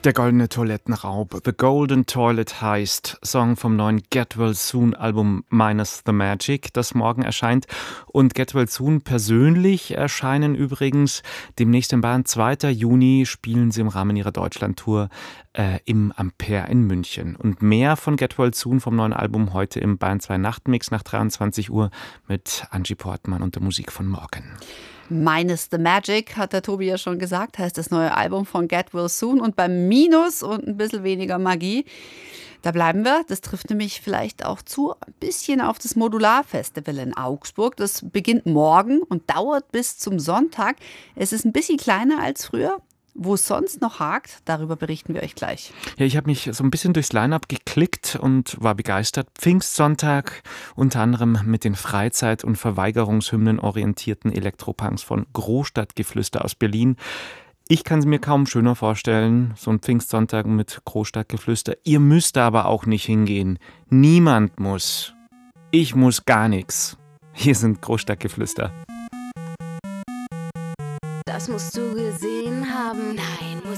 Der goldene Toilettenraub, The Golden Toilet Heist, Song vom neuen Get Well Soon Album Minus the Magic, das morgen erscheint. Und Get Well Soon persönlich erscheinen übrigens demnächst in Bayern. 2. Juni spielen sie im Rahmen ihrer Deutschlandtour im Ampere in München. Und mehr von Get Well Soon vom neuen Album heute im Bayern 2 Nachtmix nach 23 Uhr mit Angie Portmann und der Musik von Morgan. Minus the Magic, hat der Tobi ja schon gesagt, heißt das neue Album von Get Well Soon. Und beim Minus und ein bisschen weniger Magie, da bleiben wir. Das trifft nämlich vielleicht auch ein bisschen auf das Modular-Festival in Augsburg. Das beginnt morgen und dauert bis zum Sonntag. Es ist ein bisschen kleiner als früher. Wo es sonst noch hakt, darüber berichten wir euch gleich. Ja, ich habe mich so ein bisschen durchs Line-Up geklickt und war begeistert. Pfingstsonntag, unter anderem mit den Freizeit- und Verweigerungshymnen orientierten Elektropunks von Großstadtgeflüster aus Berlin. Ich kann es mir kaum schöner vorstellen, so ein Pfingstsonntag mit Großstadtgeflüster. Ihr müsst aber auch nicht hingehen. Niemand muss. Ich muss gar nichts. Hier sind Großstadtgeflüster. Das musst du gesehen haben. Nein.